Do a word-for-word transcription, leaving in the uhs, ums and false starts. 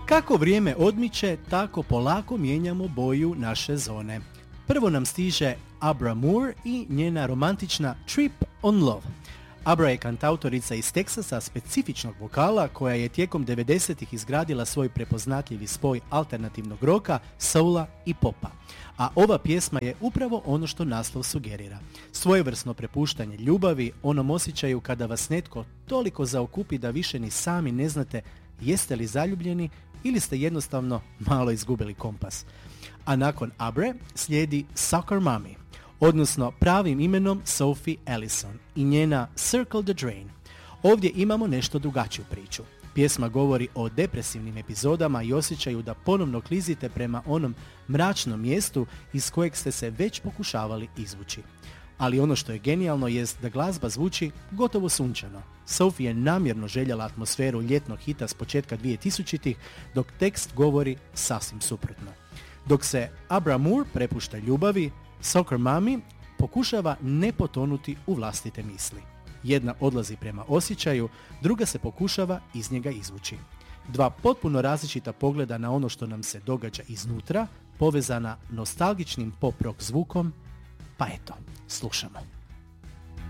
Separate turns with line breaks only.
Kako vrijeme odmiče, tako polako mijenjamo boju naše zone. Prvo nam stiže Abra Moore i njena romantična Trip on Love. Abra je kantautorica iz Teksasa specifičnog vokala koja je tijekom devedesetih izgradila svoj prepoznatljivi spoj alternativnog roka, soula i popa. A ova pjesma je upravo ono što naslov sugerira. Svojevrsno prepuštanje ljubavi, onom osjećaju kada vas netko toliko zaokupi da više ni sami ne znate jeste li zaljubljeni ili ste jednostavno malo izgubili kompas. A nakon Abre slijedi Soccer Mommy, odnosno pravim imenom Sophie Ellison i njena Circle the Drain. Ovdje imamo nešto drugačiju priču. Pjesma govori o depresivnim epizodama i osjećaju da ponovno klizite prema onom mračnom mjestu iz kojeg ste se već pokušavali izvući. Ali ono što je genijalno jest da glazba zvuči gotovo sunčano. Sophie je namjerno željela atmosferu ljetnog hita s početka dvije tisućitih, dok tekst govori sasvim suprotno. Dok se Abra Moore prepušta ljubavi, Soccer Mommy pokušava ne potonuti u vlastite misli. Jedna odlazi prema osjećaju, druga se pokušava iz njega izvući. Dva potpuno različita pogleda na ono što nam se događa iznutra, povezana nostalgičnim pop rock zvukom, pa eto, slušamo.